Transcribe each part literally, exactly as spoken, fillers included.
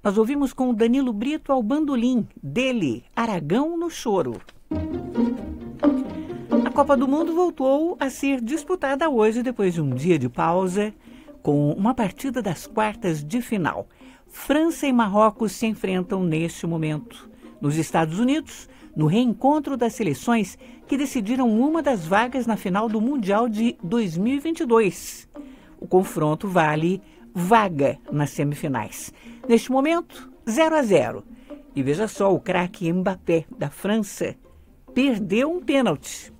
Nós ouvimos com o Danilo Brito ao bandolim, dele, Aragão no Choro. A Copa do Mundo voltou a ser disputada hoje, depois de um dia de pausa, com uma partida das quartas de final. França e Marrocos se enfrentam neste momento. Nos Estados Unidos, no reencontro das seleções que decidiram uma das vagas na final do Mundial de dois mil e vinte e dois. O confronto vale vaga nas semifinais. Neste momento, zero a zero. E veja só, o craque Mbappé, da França, perdeu um pênalti.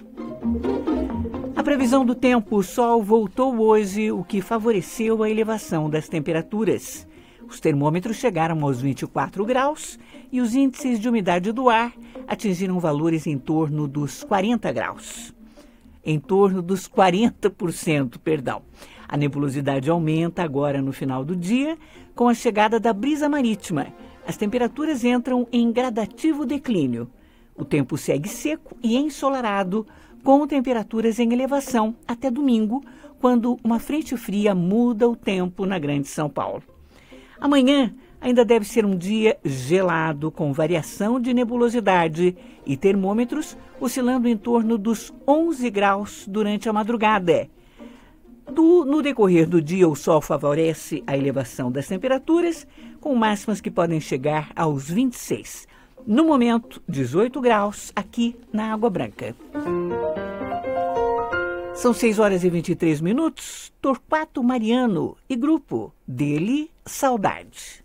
A previsão do tempo: o sol voltou hoje, o que favoreceu a elevação das temperaturas. Os termômetros chegaram aos vinte e quatro graus e os índices de umidade do ar atingiram valores em torno dos quarenta graus. Em torno dos quarenta por cento, perdão. A nebulosidade aumenta agora no final do dia, com a chegada da brisa marítima. As temperaturas entram em gradativo declínio. O tempo segue seco e ensolarado, com temperaturas em elevação até domingo, quando uma frente fria muda o tempo na Grande São Paulo. Amanhã ainda deve ser um dia gelado, com variação de nebulosidade e termômetros oscilando em torno dos onze graus durante a madrugada. Do, no decorrer do dia, o sol favorece a elevação das temperaturas, com máximas que podem chegar aos vinte e seis. No momento, dezoito graus aqui na Água Branca. São seis horas e vinte e três minutos. Torquato Mariano e grupo, dele, Saudade.